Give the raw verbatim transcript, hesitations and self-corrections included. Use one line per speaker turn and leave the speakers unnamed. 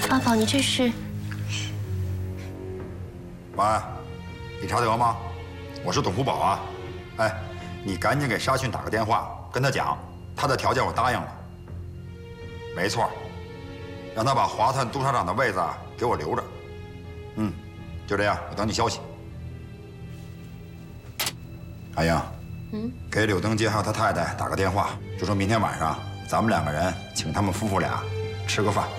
阿宝，你这是？
保安，理查德吗？我是董福宝啊。哎，你赶紧给沙逊打个电话，跟他讲，他的条件我答应了。没错，让他把华探督察长的位子给我留着。嗯，就这样，我等你消息。阿英，嗯，给柳登街还有他太太打个电话，就说明天晚上咱们两个人请他们夫妇俩吃个饭。